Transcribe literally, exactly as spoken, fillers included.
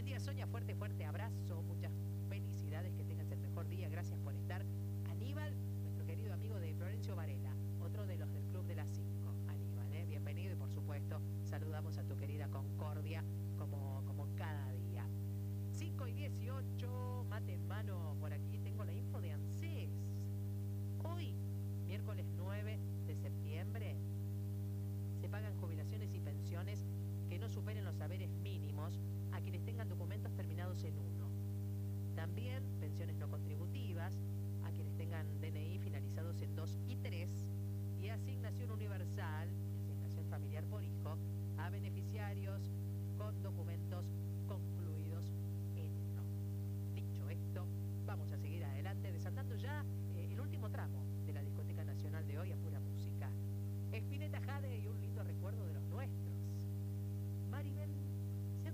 Buen día, Sonia, fuerte, fuerte abrazo, muchas felicidades, que tengas el mejor día, gracias por estar. Aníbal, nuestro querido amigo de Florencio Varela, otro de los del Club de las Cinco. Aníbal, ¿eh? Bienvenido y por supuesto saludamos a tu querida Concordia como, como cada día. cinco y dieciocho, mate en mano, por aquí tengo la info de ANSES. Hoy, miércoles nueve de septiembre, se pagan jubilaciones y pensiones que no superen los saberes mínimos a quienes tengan documentos terminados en uno. También pensiones no contributivas a quienes tengan D N I finalizados en dos y tres, y asignación universal y asignación familiar por hijo a beneficiarios con documentos